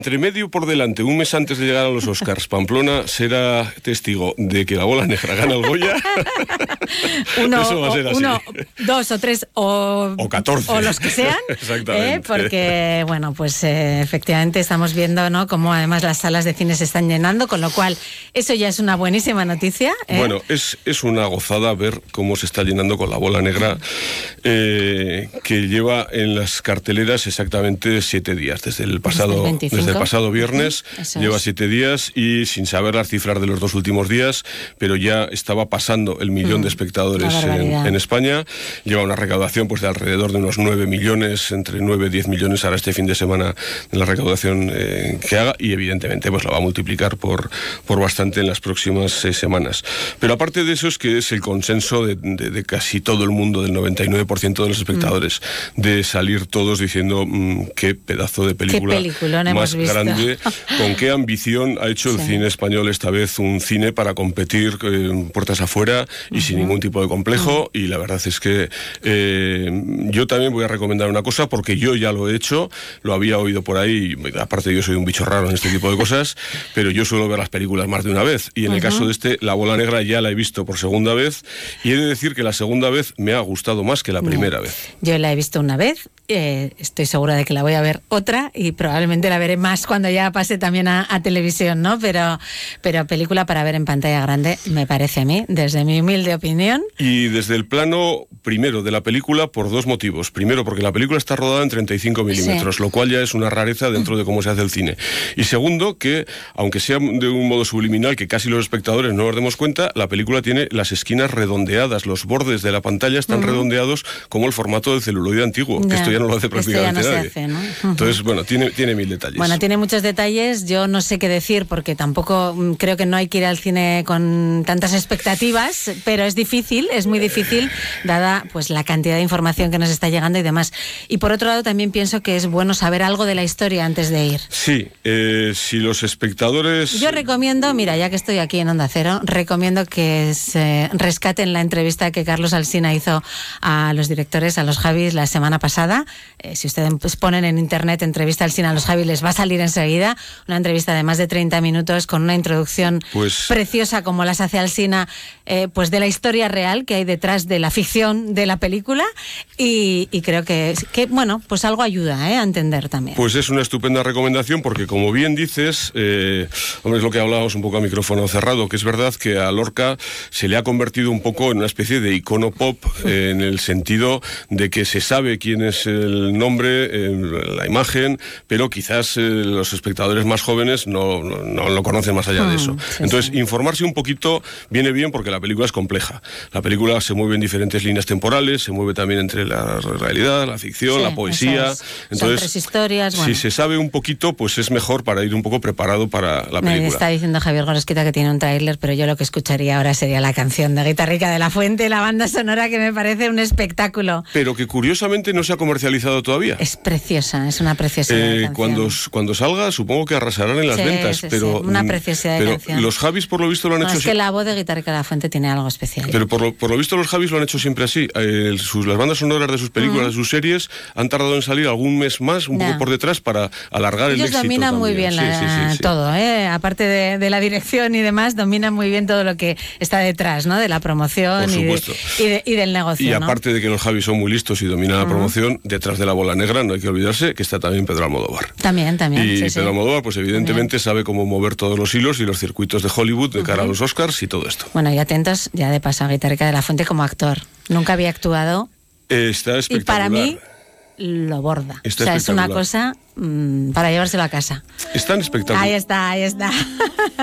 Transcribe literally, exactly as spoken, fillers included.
Entre medio por delante, un mes antes de llegar a los Oscars, Pamplona será testigo de que La Bola Negra gana el Goya. Uno, Eso va a ser así. uno, dos o tres o, o catorce. O los que sean. Exactamente. ¿eh? Porque, bueno, pues eh, efectivamente estamos viendo, ¿no?, cómo además las salas de cine se están llenando, con lo cual eso ya es una buenísima noticia. ¿eh? Bueno, es, es una gozada ver cómo se está llenando con La Bola Negra, eh, que lleva en las carteleras exactamente siete días, desde el pasado, desde el, desde el pasado viernes, Eso lleva es. siete días y sin saber las cifras de los dos últimos días, pero ya estaba pasando el millón mm, de espectadores en, en España, lleva una recaudación pues de alrededor de unos nueve millones, entre nueve y diez millones ahora este fin de semana de la recaudación eh, que haga, y evidentemente pues la va a multiplicar por, por bastante en las próximas eh, semanas. Pero aparte de eso es que es el consenso de, de, de casi todo el mundo, del noventa y nueve por ciento de los espectadores, mm. de salir todos diciendo mmm, qué pedazo de película más grande, con qué ambición ha hecho el sí. cine español esta vez, un cine para competir eh, puertas afuera y uh-huh. sin ningún tipo de complejo, uh-huh. y la verdad es que eh, yo también voy a recomendar una cosa, porque yo ya lo he hecho, lo había oído por ahí, aparte yo soy un bicho raro en este tipo de cosas, pero yo suelo ver las películas más de una vez, y en uh-huh. el caso de este, La Bola Negra ya la he visto por segunda vez, y he de decir que la segunda vez me ha gustado más que la primera no. vez. Yo la he visto una vez, eh, estoy segura de que la voy a ver otra, y probablemente la veré más cuando ya pase también a, a televisión, ¿no? Pero, pero película para ver en pantalla grande, me parece a mí, desde mi humilde opinión. Y desde el plano, primero, de la película, por dos motivos. Primero, porque la película está rodada en treinta y cinco milímetros, sí. lo cual ya es una rareza dentro de cómo se hace el cine. Y segundo, que, aunque sea de un modo subliminal, que casi los espectadores no nos demos cuenta, la película tiene las esquinas redondeadas, los bordes de la pantalla están uh-huh. redondeados como el formato del celuloide antiguo, ya. que esto ya no lo hace prácticamente no nadie. Hace, ¿no? Uh-huh. Entonces, bueno, tiene, tiene mil detalles. Bueno, tiene muchos detalles, yo no sé qué decir, porque tampoco creo que no hay que ir al cine con tantas expectativas, pero es difícil, es muy difícil, dada pues la cantidad de información que nos está llegando y demás. Y por otro lado, también pienso que es bueno saber algo de la historia antes de ir. Sí, eh, si los espectadores... Yo recomiendo, mira, ya que estoy aquí en Onda Cero, recomiendo que se rescaten la entrevista que Carlos Alsina hizo a los directores, a los Javis, la semana pasada. Eh, si ustedes pues, ponen en internet entrevista Alsina a los Javis, les va a salir enseguida. Una entrevista de más de treinta minutos con una introducción pues... preciosa como las hace Alsina, eh, pues de la historia real que hay detrás de la ficción de la película, y, y creo que, que, bueno, pues algo ayuda eh, a entender también. Pues es una estupenda recomendación, porque como bien dices, eh, hombre, es lo que hablábamos un poco a micrófono cerrado, que es verdad que a Lorca se le ha convertido un poco en una especie de icono pop, eh, en el sentido de que se sabe quién es el nombre, eh, la imagen, pero quizás eh, los espectadores más jóvenes no, no, no lo conocen más allá de eso. Sí, Entonces, sí. informarse un poquito viene bien, porque la película es compleja. La película se mueve en diferentes líneas temporales, se mueve también entre la realidad, la ficción, sí, la poesía. Es. Entonces, Son tres historias. Bueno. Si se sabe un poquito, pues es mejor para ir un poco preparado para la película. Me está diciendo Javier Gorosquita que tiene un tráiler, pero yo lo que escucharía ahora sería la canción de Guitarrica de la Fuente, la banda sonora, que me parece un espectáculo. Pero que curiosamente no se ha comercializado todavía. Es preciosa, es una preciosidad eh, de canción. Cuando, cuando salga, supongo que arrasarán en las sí, ventas. Sí, pero, sí. Una preciosidad pero de canción. Los Javis, por lo visto, lo han no, hecho... Es que la voz de Guitarrica de la Fuente tiene algo especial. Pero por lo, por lo visto los Javis lo han hecho siempre así. Eh, sus, las bandas sonoras de sus películas, uh-huh. de sus series, han tardado en salir algún mes más, un no. poco por detrás, para alargar Ellos el éxito. dominan también. muy bien la, sí, sí, sí, sí. todo, ¿eh? Aparte de, de la dirección y demás, dominan muy bien todo lo que está detrás, ¿no? De la promoción y, de, y, de, y del negocio. Y ¿no? aparte de que los Javis son muy listos y dominan uh-huh. la promoción, detrás de La Bola Negra no hay que olvidarse que está también Pedro Almodóvar. También, también. Y sí, Pedro sí. Almodóvar, pues evidentemente también sabe cómo mover todos los hilos y los circuitos de Hollywood de uh-huh. cara a los Oscars y todo esto. Bueno, y atentos, ya de paso, a Guitarrica de la Fuente como actor. Nunca había actuado. Eh, está espectacular. Y para mí lo borda. Está o sea, es una cosa mmm, para llevárselo a casa. Están espectaculares. Ahí está, ahí está.